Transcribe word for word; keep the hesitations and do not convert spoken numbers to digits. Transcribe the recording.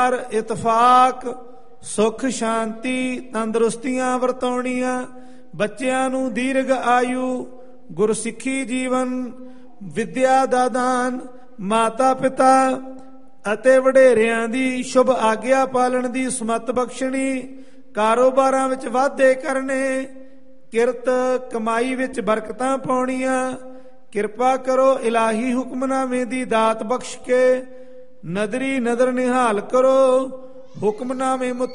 ਇਤਫਾਕ, ਸੁਖ ਸ਼ਾਂਤੀ, ਤੰਦਰੁਸਤੀਆਂ ਵਰਤਾਉਣੀਆਂ, ਬੱਚਿਆਂ ਨੂੰ ਦੀਰਘ ਆਯੂ, ਗੁਰਸਿੱਖੀ ਜੀਵਨ, ਵਿਦਿਆ ਦਾ ਦਾਨ, ਮਾਤਾ ਪਿਤਾ ਅਤੇ ਵਡੇਰਿਆਂ ਦੀ ਸ਼ੁਭ ਆਗਿਆ ਪਾਲਣ ਦੀ ਸਮੱਤ ਬਖਸ਼ਣੀ, ਕਾਰੋਬਾਰਾਂ ਵਿੱਚ ਵਾਧੇ ਕਰਨੇ, ਕਿਰਤ ਕਮਾਈ ਵਿੱਚ ਬਰਕਤਾਂ ਪਾਉਣੀਆਂ। ਕਿਰਪਾ ਕਰੋ ਇਲਾਹੀ ਹੁਕਮਨਾਮੇ ਦੀ ਦਾਤ ਬਖਸ਼ ਕੇ, ਨਦਰੀ ਨਦਰ ਨਿਹਾਲ ਕਰੋ। ਹੁਕਮਨਾਮੇ